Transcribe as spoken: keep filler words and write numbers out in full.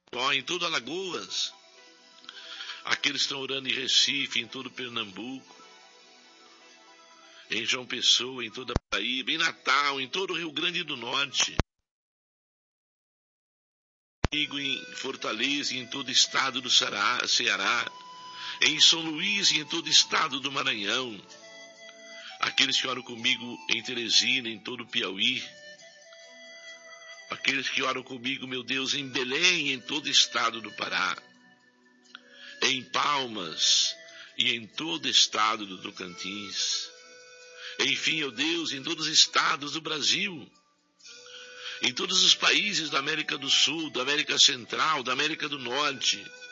ó, em toda Alagoas, aqueles que estão orando em Recife, em todo Pernambuco, em João Pessoa, em toda Paraíba, em Natal, em todo o Rio Grande do Norte, em Fortaleza, em todo o estado do Ceará, em São Luís e em todo o estado do Maranhão, aqueles que oram comigo em Teresina, em todo o Piauí, aqueles que oram comigo, meu Deus, em Belém, em todo o estado do Pará, em Palmas e em todo o estado do Tocantins, enfim, meu Deus, em todos os estados do Brasil, em todos os países da América do Sul, da América Central, da América do Norte,